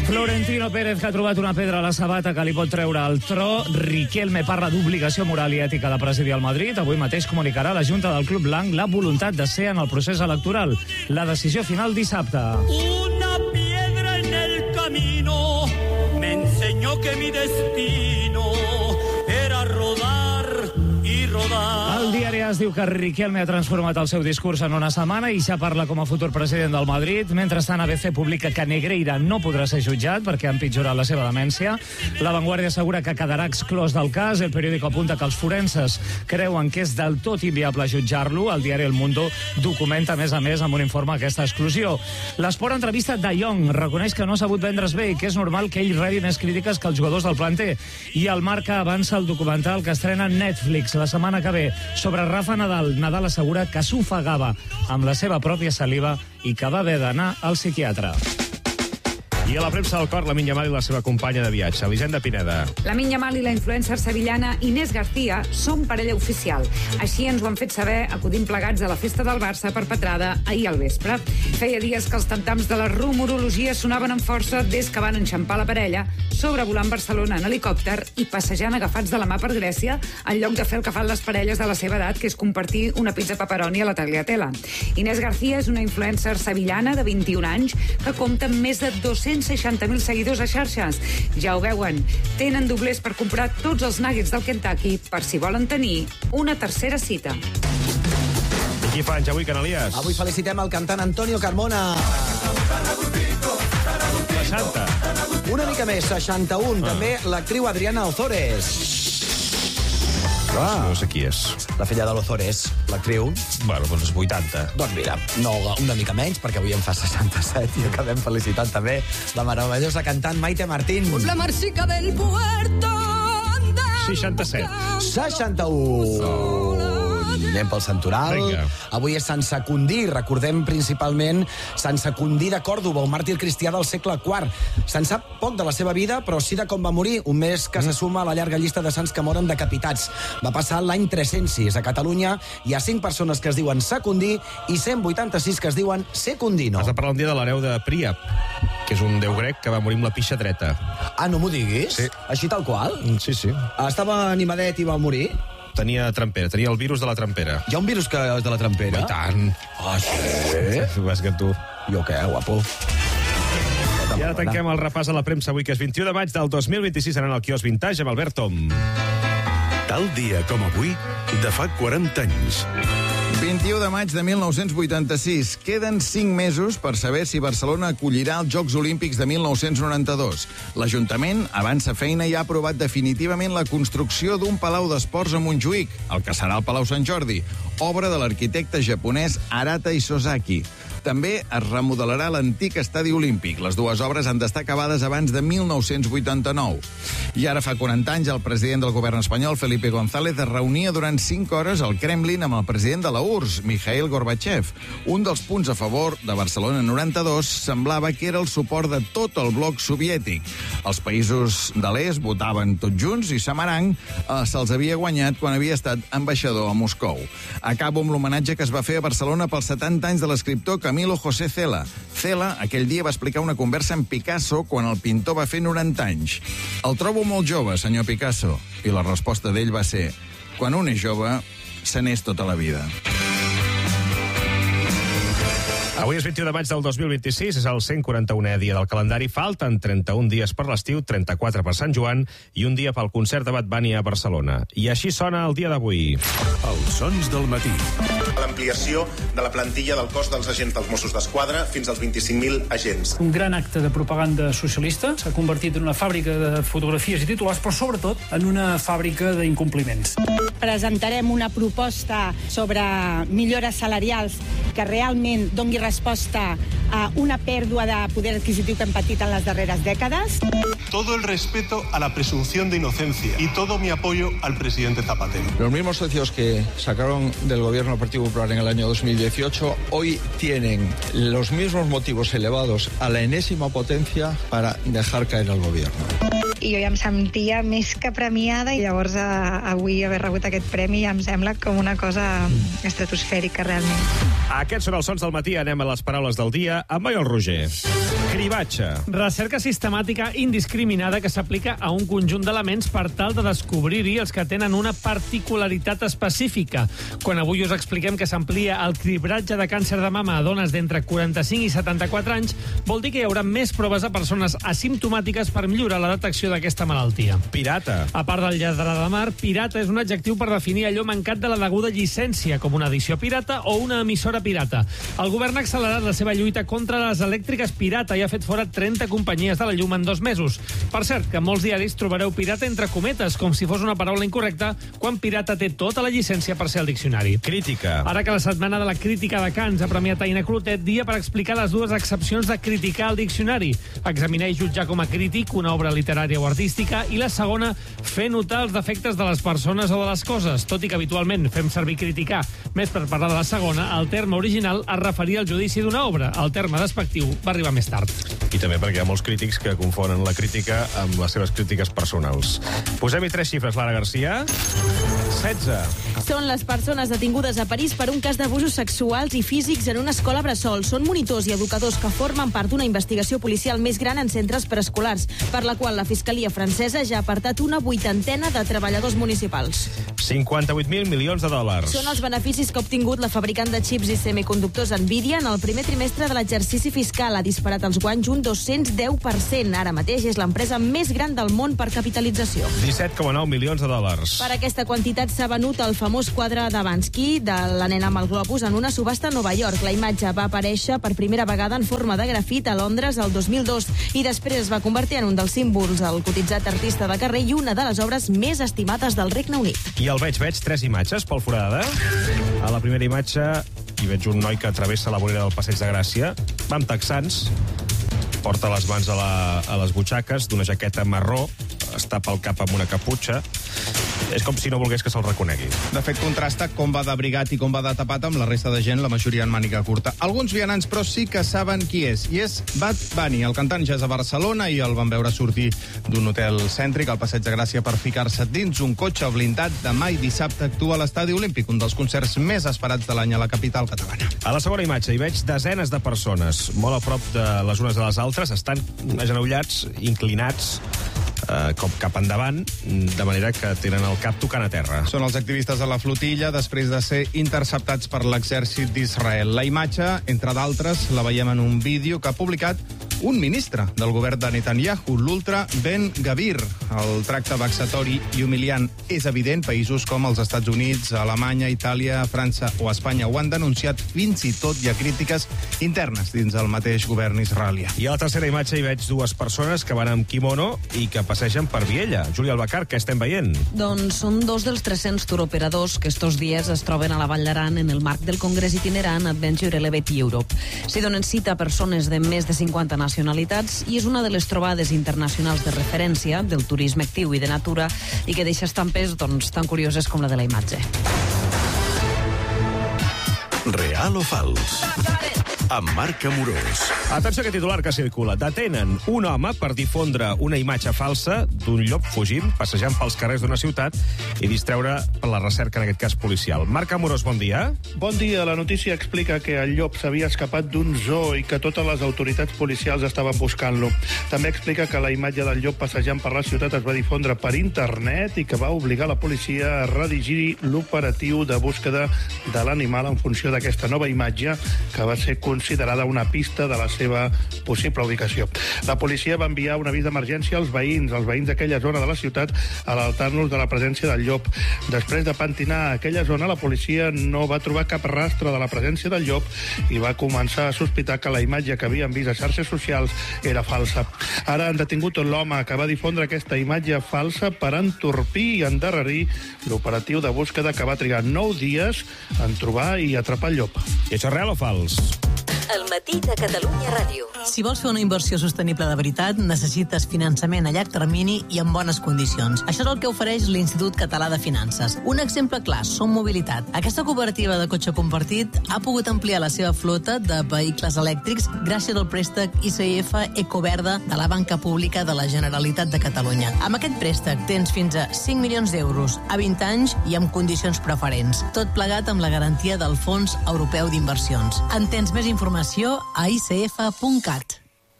Florentino Pérez, que ha trobat una pedra a la sabata que li pot treure el tro. Riquelme parla d'obligació moral i ètica de presidir el Madrid. Avui mateix comunicarà la Junta del Club Blanc la voluntat de ser en el procés electoral. La decisió final dissabte. Una piedra en el camino me enseñó que mi destino era rodar y rodar. El diari AS diu que Riquelme ha transformat el seu discurs en una setmana i ja parla com a futur president del Madrid. Mentrestant, ABC publica que Negreira no podrà ser jutjat perquè ha empitjorat la seva demència. La Vanguardia assegura que quedarà exclòs del cas. El periòdico apunta que els forenses creuen que és del tot inviable jutjar-lo. El diari El Mundo documenta, a més, amb un informe aquesta exclusió. L'Esport entrevista De Jong. Reconeix que no ha sabut vendre's bé i que és normal que ell rebi més crítiques que els jugadors del planter. I el Marca avança el documental que estrena Netflix la setmana que ve sobre Rafa Nadal. Nadal assegura que s'ofegava amb la seva pròpia saliva i que va haver d'anar al psiquiatre. I a la premsa del cor, Lamine Yamal i la seva companya de viatge, Elisenda Pineda. Lamine Yamal i la influencer sevillana Inés García són parella oficial. Així ens ho han fet saber acudint plegats a la festa del Barça perpetrada ahir al vespre. Feia dies que els tam-tams de la rumorologia sonaven amb força des que van enxampar la parella sobrevolant Barcelona en helicòpter i passejant agafats de la mà per Grècia en lloc de fer el que fan les parelles de la seva edat, que és compartir una pizza pepperoni a la Tagliatella. Inés García és una influencer sevillana de 21 anys que compta amb més de 260.000 seguidors a xarxes. Ja ho veuen, tenen doblers per comprar tots els nuggets del Kentucky per si volen tenir una tercera cita. I qui fa anys avui, Canalies? Avui felicitem el cantant Antonio Carmona. 60. Una mica més, 61. També l'actriu Adriana Ozores. No sé qui és. La filla de l'Ozores, l'actriu. Bueno, doncs 80. Doncs mira, no, una mica menys, perquè avui en fa 67 i acabem felicitant també la meravellosa cantant Maite Martín. La marchica del puerto. 67. 61. Anem pel santoral. Vinga. Avui és Sant Secundí. Recordem principalment Sant Secundí de Còrdova, un màrtir cristià del segle IV. Se'n sap poc de la seva vida, però sí de com va morir, un mes que se suma a la llarga llista de sants que moren decapitats. Va passar l'any 306. A Catalunya hi ha 5 persones que es diuen Secundí i 186 que es diuen Secundino. Has de parlar un dia de l'hereu de Príap, que és un déu grec que va morir amb la pixa dreta. Ah, no m'ho diguis? Sí. Així tal qual? Sí, sí. Estava animadet i va morir? Tenia trampera, tenia el virus de la trampera. Hi ha un virus que és de la trampera? I tant. Ah, sí? Vas que tu. Jo què, guapo? I ara tanquem el repàs a la premsa avui, que és 21 de maig del 2026, anant al quiosc Vintage amb Albert Tom. Tal dia com avui, de fa 40 anys. 21 de maig de 1986. Queden 5 mesos per saber si Barcelona acollirà els Jocs Olímpics de 1992. L'Ajuntament avança feina i ha aprovat definitivament la construcció d'un palau d'esports a Montjuïc, el que serà el Palau Sant Jordi, obra de l'arquitecte japonès Arata Isozaki. També es remodelarà l'antic estadi olímpic. Les dues obres han d'estar acabades abans de 1989. I ara fa 40 anys el president del govern espanyol, Felipe González, es reunia durant 5 hores al Kremlin amb el president de la URSS, Mikhail Gorbachev. Un dels punts a favor de Barcelona 92 semblava que era el suport de tot el bloc soviètic. Els països de l'est votaven tots junts i Samarang se'ls havia guanyat quan havia estat ambaixador a Moscou. Acabo amb l'homenatge que es va fer a Barcelona pels 70 anys de l'escriptor Camilo José Cela. Cela aquell dia va explicar una conversa amb Picasso quan el pintor va fer 90 anys. El trobo molt jove, senyor Picasso. I la resposta d'ell va ser: quan un és jove, se n'és tota la vida. Avui és 21 de maig del 2026, és el 141è dia del calendari. Falten 31 dies per l'estiu, 34 per Sant Joan i un dia pel concert de Bad Bunny a Barcelona. I així sona el dia d'avui. Els sons del matí. L'ampliació de la plantilla del cos dels agents dels Mossos d'Esquadra fins als 25.000 agents. Un gran acte de propaganda socialista s'ha convertit en una fàbrica de fotografies i titulars, però sobretot en una fàbrica d'incompliments. Presentarem una proposta sobre millores salarials que realment doni resposta a una pèrdua de poder adquisitiu que hem patit en les darreres dècades. Todo el respeto a la presunción de inocencia y todo mi apoyo al presidente Zapatero. Los mismos socios que sacaron del gobierno del Partido Popular en el año 2018 hoy tienen los mismos motivos elevados a la enésima potencia para dejar caer al gobierno. i jo ja em sentia més que premiada i llavors avui haver rebut aquest premi ja em sembla com una cosa estratosfèrica realment. Aquests són els sons del matí. Anem a les paraules del dia amb Maiol Roger. Cribatge. Recerca sistemàtica indiscriminada que s'aplica a un conjunt d'elements per tal de descobrir-hi els que tenen una particularitat específica. Quan avui us expliquem que s'amplia el cribratge de càncer de mama a dones d'entre 45 i 74 anys, vol dir que hi haurà més proves a persones asimptomàtiques per millorar la detecció d'aquesta malaltia. Pirata. A part del lladre de mar, pirata és un adjectiu per definir allò mancat de la deguda llicència, com una edició pirata o una emissora pirata. El govern ha accelerat la seva lluita contra les elèctriques pirata i ha fet fora 30 companyies de la llum en 2 mesos. Per cert, que en molts diaris trobareu pirata entre cometes, com si fos una paraula incorrecta, quan pirata té tota la llicència per ser al diccionari. Crítica. Ara que la setmana de la crítica de Cants ha premiat Aina Clotet, dia per explicar les dues accepcions de criticar el diccionari. Examinar i jutjar com a crític una obra literària o artística, i la segona, fer notar els defectes de les persones o de les coses, tot i que habitualment fem servir criticar. Més per parlar de la segona, el terme original es referia al judici d'una obra. El terme despectiu va arribar més tard. I també perquè hi ha molts crítics que confonen la crítica amb les seves crítiques personals. Posem-hi 3 xifres, Lara Garcia. 16. Són les persones detingudes a París per un cas d'abusos sexuals i físics en una escola bressol. Són monitors i educadors que formen part d'una investigació policial més gran en centres preescolars, per la qual la Fiscalia francesa ja ha apartat una 80ena de treballadors municipals. 58.000 milions de dòlars. Són els beneficis que ha obtingut la fabricant de xips i semiconductors Nvidia en el primer trimestre de l'exercici fiscal. Ha disparat els guanys un 210%. Ara mateix és l'empresa més gran del món per capitalització. 17,9 milions de dòlars. Per aquesta quantitat s'ha venut el famós quadre de Bansky, de la nena amb el globus, en una subhasta a Nova York. La imatge va aparèixer per primera vegada en forma de grafit a Londres el 2002 i després es va convertir en un dels símbols, el cotitzat artista de carrer i una de les obres més estimades del Regne Unit. I el veig 3 imatges, Pol Forada. A la primera imatge hi veig un noi que travessa la vorera del Passeig de Gràcia, va amb texans, porta les mans a les butxaques d'una jaqueta marró, es tapa el cap amb una caputxa. És com si no volgués que se'l reconegui. De fet, contrasta com va d'abrigat i com va de tapat amb la resta de gent, la majoria en màniga curta. Alguns vianants, però, sí que saben qui és. I és Bad Bunny. El cantant ja és a Barcelona i el van veure sortir d'un hotel cèntric al Passeig de Gràcia per ficar-se dins un cotxe blindat. Demà i dissabte actua a l'Estadi Olímpic, un dels concerts més esperats de l'any a la capital catalana. A la segona imatge hi veig desenes de persones, molt a prop de les unes de les altres, estan agenollats, inclinats, com cap endavant, de manera que tenen el cap tocant a terra. Són els activistes de la flotilla després de ser interceptats per l'exèrcit d'Israel. La imatge, entre d'altres, la veiem en un vídeo que ha publicat un ministre del govern de Netanyahu, l'ultra Ben Gavir. El tracte vexatori i humiliant és evident. Països com els Estats Units, Alemanya, Itàlia, França o Espanya ho han denunciat. Fins i tot hi ha crítiques internes dins el mateix govern israelià. I a la tercera imatge hi veig 2 persones que van amb kimono i que passegen per Viella. Júlia Albacar, què estem veient? Doncs són 2 dels 300 turoperadors que estos dies es troben a la Vall d'Aran en el marc del Congrés itinerant Adventure Elevate Europe. S'hi donen cita a persones de més de 50 nacionalitats i és una de les trobades internacionals de referència del turisme actiu i de natura i que deixa estampes tan curioses com la de la imatge. Real o fals? Amb Marc Amorós. Atenció a aquest titular que circula. Detenen un home per difondre una imatge falsa d'un llop fugint, passejant pels carrers d'una ciutat i distreure per la recerca, en aquest cas policial. Marc Amorós, bon dia. Bon dia. La notícia explica que el llop s'havia escapat d'un zoo i que totes les autoritats policials estaven buscant-lo. També explica que la imatge del llop passejant per la ciutat es va difondre per internet i que va obligar la policia a redigir l'operatiu de búsqueda de l'animal en funció d'aquesta nova imatge que va ser considerada una pista de la seva possible ubicació. La policia va enviar un avís d'emergència als veïns d'aquella zona de la ciutat, alertant-los de la presència del llop. Després de pentinar aquella zona, la policia no va trobar cap rastre de la presència del llop i va començar a sospitar que la imatge que havien vist a xarxes socials era falsa. Ara han detingut l'home que va difondre aquesta imatge falsa per entorpir i endarrerir l'operatiu de búsqueda que va trigar 9 dies en trobar i atrapar el llop. I això és real o fals? El matí de Catalunya Ràdio. Si vols fer una inversió sostenible de veritat, necessites finançament a llarg termini i en bones condicions. Això és el que ofereix l'Institut Català de Finances. Un exemple clar, Som Mobilitat. Aquesta cooperativa de cotxe compartit ha pogut ampliar la seva flota de vehicles elèctrics gràcies al préstec ICF Ecoverda de la Banca Pública de la Generalitat de Catalunya. Amb aquest préstec tens fins a 5 milions d'euros a 20 anys i amb condicions preferents. Tot plegat amb la garantia del Fons Europeu d'Inversions. En tens més informació a icf.cat.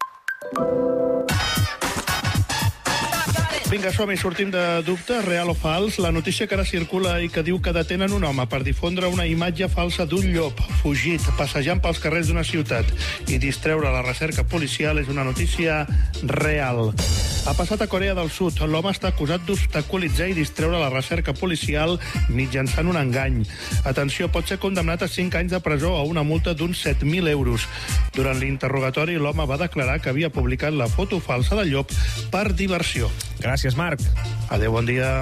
Vinga, som-hi, sortim de dubtes, real o fals. La notícia que ara circula i que diu que detenen un home per difondre una imatge falsa d'un llop fugit, passejant pels carrers d'una ciutat i distreure la recerca policial és una notícia real. Ha passat a Corea del Sud. L'home està acusat d'obstaculitzar i distreure la recerca policial mitjançant un engany. Atenció, pot ser condemnat a 5 anys de presó o una multa d'uns 7.000 euros. Durant l'interrogatori, l'home va declarar que havia publicat la foto falsa del llop per diversió. Gràcies, Marc. Adéu, bon dia.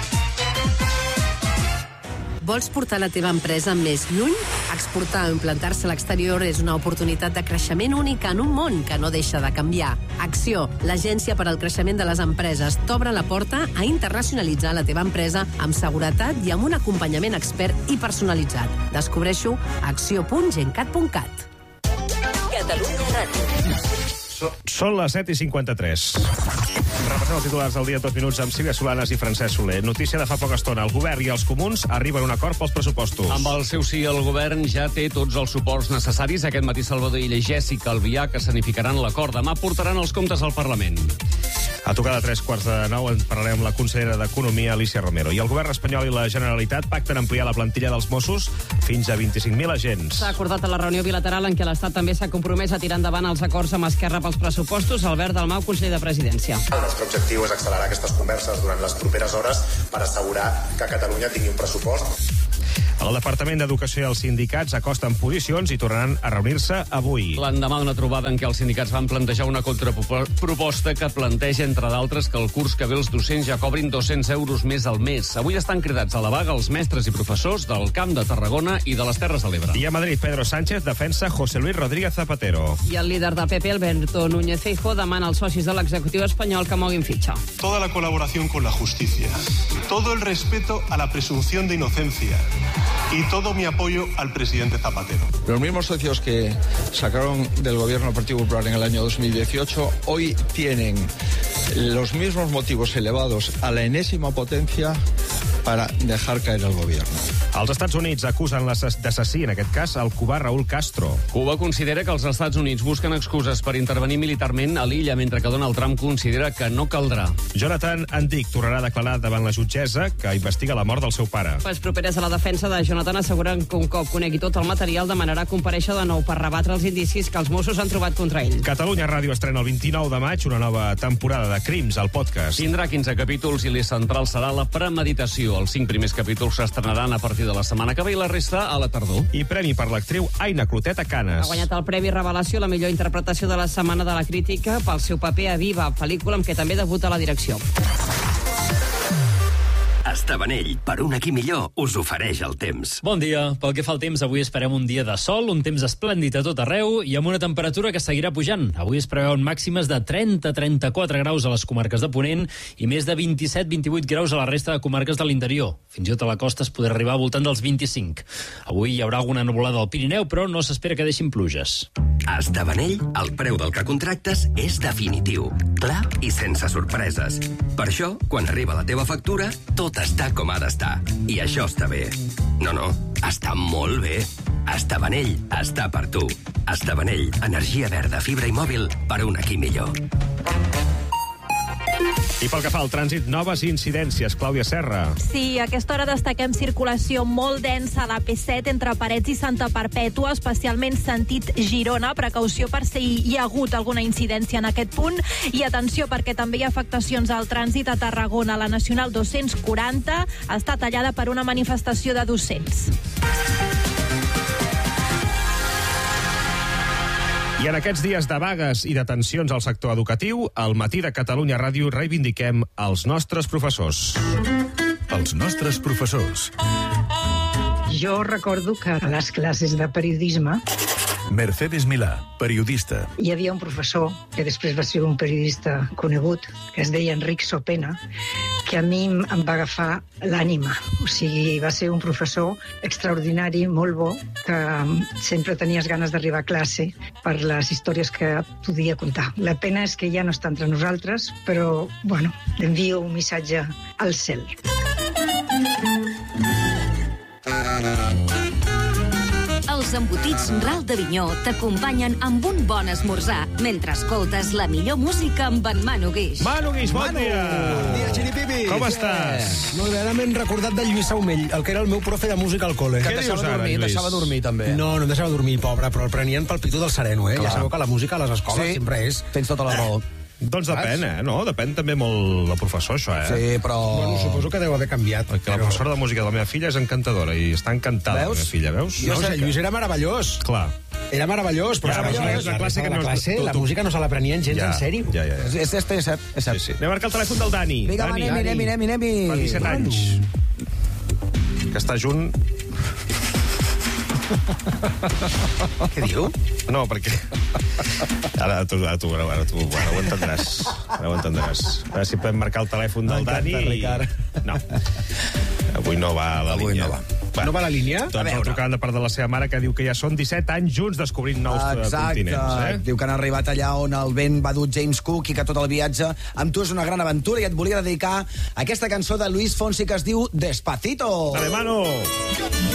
Vols portar la teva empresa més lluny? Exportar o implantar-se a l'exterior és una oportunitat de creixement única en un món que no deixa de canviar. Acció, l'agència per al creixement de les empreses, t'obre la porta a internacionalitzar la teva empresa amb seguretat i amb un acompanyament expert i personalitzat. Descobreixo a acció.gencat.cat. Catalunya Ràdio. Són les 7:53. Repassem els titulars del dia en 2 minuts amb Sílvia Solanas i Francesc Soler. Notícia de fa poca estona. El govern i els comuns arriben a un acord pels pressupostos. Amb el seu sí, el govern ja té tots els suports necessaris. Aquest matí Salvador Illa i Jèssica Albiach escenificaran l'acord. Demà portaran els comptes al Parlament. A tocar de 8:45 en parlarem amb la consellera d'Economia, Alicia Romero. I el govern espanyol i la Generalitat pacten ampliar la plantilla dels Mossos fins a 25.000 agents. S'ha acordat a la reunió bilateral en què l'Estat també s'ha compromès a tirar endavant els acords amb Esquerra pels pressupostos. Albert Dalmau, conseller de Presidència. El nostre objectiu és accelerar aquestes converses durant les properes hores per assegurar que Catalunya tingui un pressupost. El Departament d'Educació i els sindicats acosten posicions i tornaran a reunir-se avui. L'endemà d'una trobada en què els sindicats van plantejar una contraproposta que planteja, entre d'altres, que el curs que ve els docents ja cobrin 200 euros més al mes. Avui estan cridats a la vaga els mestres i professors del Camp de Tarragona i de les Terres de l'Ebre. I a Madrid, Pedro Sánchez defensa José Luis Rodríguez Zapatero. I el líder de PP, Alberto Núñez Feijóo, demana als socis de l'executiu espanyol que moguin fitxa. Toda la colaboración con la justicia, todo el respeto a la presunción de inocencia y todo mi apoyo al presidente Zapatero. Los mismos socios que sacaron del gobierno del Partido Popular en el año 2018 hoy tienen los mismos motivos elevados a la enésima potencia para dejar caer el gobierno. Els Estats Units acusen d'assassí, en aquest cas, el cubà Raúl Castro. Cuba considera que els Estats Units busquen excuses per intervenir militarment a l'illa, mentre que Donald Trump considera que no caldrà. Jonathan Andic tornarà a declarar davant la jutgessa que investiga la mort del seu pare. Les properes a la defensa de Jonathan asseguren que un cop conegui tot el material demanarà comparèixer de nou per rebatre els indicis que els Mossos han trobat contra ell. Catalunya Ràdio estrena el 29 de maig una nova temporada de Crims, al podcast. Tindrà 15 capítols i l'eix central serà la premeditació. Els 5 primers capítols s'estrenaran a partir de la setmana que ve i la resta a la tardor. I premi per l'actriu Aina Clotet a Canes. Ha guanyat el Premi Revelació, la millor interpretació de la Setmana de la Crítica, pel seu paper a Viva, pel·lícula amb què també debuta la direcció. Estabanell, per un aquí millor, us ofereix el temps. Bon dia. Pel que fa al temps, avui esperem un dia de sol, un temps esplèndid a tot arreu i amb una temperatura que seguirà pujant. Avui es preveuen màximes de 30-34 graus a les comarques de Ponent i més de 27-28 graus a la resta de comarques de l'interior. Fins i tot a la costa es podrà arribar al voltant dels 25. Avui hi haurà alguna nuvolada al Pirineu, però no s'espera que deixin pluges. A Estabanell, el preu del que contractes és definitiu, clar i sense sorpreses. Per això, quan arriba la teva factura, tot està com ha d'estar. I això està bé. No, està molt bé. Estabanell està per tu. Estabanell, energia verda, fibra i mòbil per un aquí millor. I pel que fa al trànsit, noves incidències. Clàudia Serra. Sí, a aquesta hora destaquem circulació molt densa a la P7 entre Parets i Santa Perpètua, especialment sentit Girona. Precaució per si hi ha hagut alguna incidència en aquest punt. I atenció, perquè també hi ha afectacions al trànsit a Tarragona. La Nacional 240 està tallada per una manifestació de docents. I en aquests dies de vagues i de tensions al sector educatiu, al matí de Catalunya Ràdio reivindiquem els nostres professors. Els nostres professors. Jo recordo que a les classes de periodisme Mercedes Milà, periodista. Hi havia un professor, que després va ser un periodista conegut, que es deia Enric Sopena, que a mi em va agafar l'ànima. O sigui, va ser un professor extraordinari, molt bo, que sempre tenies ganes d'arribar a classe per les històries que podia contar. La pena és que ja no està entre nosaltres, però, bueno, envio un missatge al cel. Els embotits Ral d'Avinyó t'acompanyen amb un bon esmorzar mentre escoltes la millor música amb en Manu Guix. Manu Guix, bon dia! Bon dia, Xiripipi! Com estàs? Molt bé, ara m'he recordat del Lluís Saumell, el que era el meu profe de música al col·le. Què dius ara, Lluís? Deixava dormir, també. No, no em deixava dormir, pobre, però el prenien pel pitu del sereno, eh? Clar. Ja sabeu que la música a les escoles sempre és... Tens tota la raó. Doncs depèn, no? Depèn també molt del professor, això, Sí, però... Bueno, suposo que deu haver canviat. Perquè la professora de música de la meva filla és encantadora i està encantada, la meva filla, veus? No, el Lluís era meravellós. Clar. Era meravellós, però la música no se la prenien gens en sèrio. Ja. És cert. Sí. Anem a marcar el telèfon del Dani. Vinga, anem-hi. Fa 17 anys. Que està junt... Què diu? No, perquè... Ara tu ho entendràs. Ara ho entendràs. A veure si podem marcar el telèfon del Dani i... No. Avui no va a la línia. No va a la línia? Doncs el trucant de part de la seva mare, que diu que ja són 17 anys junts descobrint nous continents. Diu que han arribat allà on el vent va dur James Cook i que tot el viatge amb tu és una gran aventura i et volia dedicar aquesta cançó de Luis Fonsi que es diu Despacito. Dale, mano!